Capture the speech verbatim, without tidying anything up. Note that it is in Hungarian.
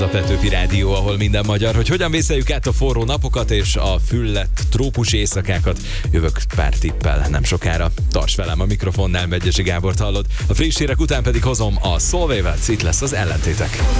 A Petőfi Rádió, ahol minden magyar, hogy hogyan vészeljük át a forró napokat és a füllett trópusi éjszakákat. Jövök pár tippel nem sokára. Tarts velem a mikrofonnál, Megyesi Gábort hallod. A friss hírek után pedig hozom a Solveig-et, itt lesz az ellentétek.